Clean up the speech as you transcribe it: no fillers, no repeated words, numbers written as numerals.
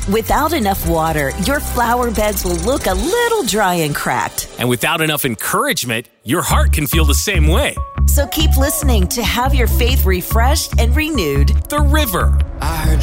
Without enough water, your flower beds will look a little dry and cracked. And without enough encouragement, your heart can feel the same way. So keep listening to have your faith refreshed and renewed. The River.